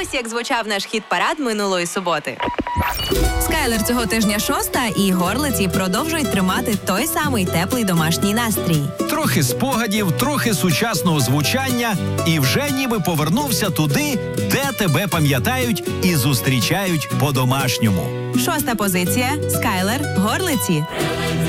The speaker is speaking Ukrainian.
Ось як звучав наш хіт-парад минулої суботи. Скайлер цього тижня 6-та, і горлиці продовжують тримати той самий теплий домашній настрій. Трохи спогадів, трохи сучасного звучання, і вже ніби повернувся туди, де тебе пам'ятають і зустрічають по-домашньому. 6-та позиція. Скайлер, горлиці.